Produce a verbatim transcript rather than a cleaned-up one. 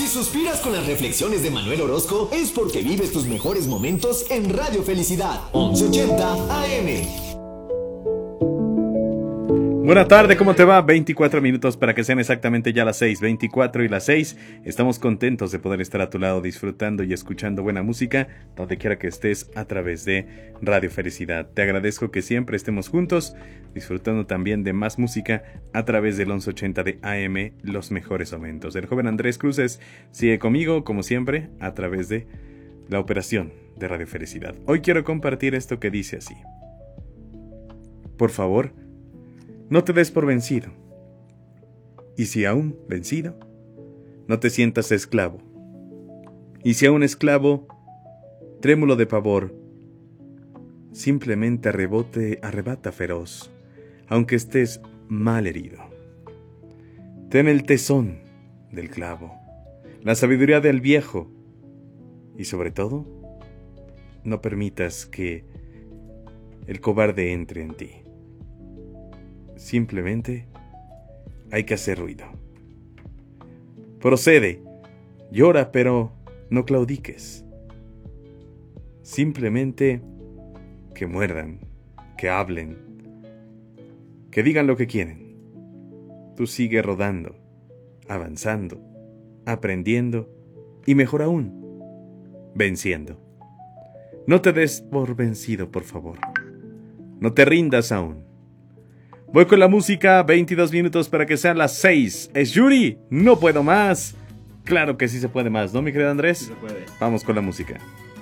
Si suspiras con las reflexiones de Manuel Orozco, es porque vives tus mejores momentos en Radio Felicidad, once ochenta A M. Buena tarde, ¿cómo te va? veinticuatro minutos para que sean exactamente ya las seis, veinticuatro y las seis. Estamos contentos de poder estar a tu lado disfrutando y escuchando buena música, donde quiera que estés a través de Radio Felicidad. Te agradezco que siempre estemos juntos, disfrutando también de más música a través del once ochenta de A M, los mejores momentos. El joven Andrés Cruces sigue conmigo, como siempre, a través de la operación de Radio Felicidad. Hoy quiero compartir esto que dice así. Por favor, no te des por vencido, y si aún vencido, no te sientas esclavo, y si aún esclavo, trémulo de pavor, simplemente arrebote, arrebata feroz, aunque estés mal herido. Ten el tesón del clavo, la sabiduría del viejo, y sobre todo, no permitas que el cobarde entre en ti. Simplemente hay que hacer ruido. Procede, llora, pero no claudiques. Simplemente que muerdan, que hablen, que digan lo que quieren. Tú sigue rodando, avanzando, aprendiendo y mejor aún, venciendo. No te des por vencido, por favor. No te rindas aún. Voy con la música, veintidós minutos para que sean las seis. Es Yuri, no puedo más. Claro que sí se puede más, ¿no, mi querido Andrés? Sí se puede. Vamos con la música.